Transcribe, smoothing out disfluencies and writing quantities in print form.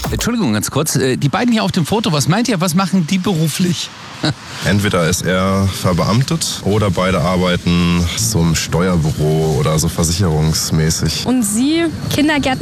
Entschuldigung, ganz kurz. Die beiden hier auf dem Foto, was meint ihr, was machen die beruflich? Entweder ist er verbeamtet oder beide arbeiten so im Steuerbüro oder so versicherungsmäßig. Und Sie, Kindergärtner?